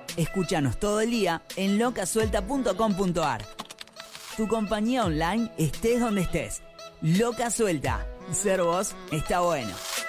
Escúchanos todo el día en locasuelta.com.ar. Tu compañía online estés donde estés. Loca Suelta. Ser vos está bueno.